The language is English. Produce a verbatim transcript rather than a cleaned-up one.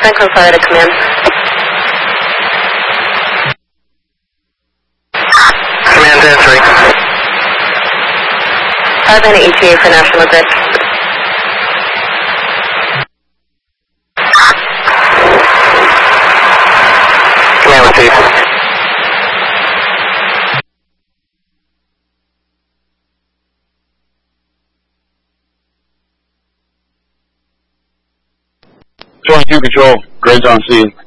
Franklin Florida, command. Command ten three. five nine E T A for National Grid. Command received. twenty-two Control, Grades on scene.